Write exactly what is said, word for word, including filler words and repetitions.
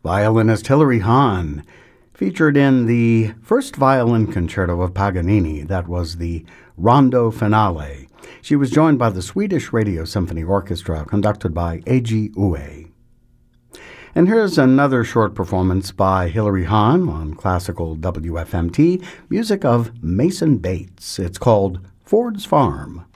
violinist Hilary Hahn, featured in the first violin concerto of Paganini. That was the Rondo Finale. She was joined by the Swedish Radio Symphony Orchestra, conducted by Eiji Ue. And here's another short performance by Hilary Hahn on classical W F M T, music of Mason Bates. It's called Ford's Farm.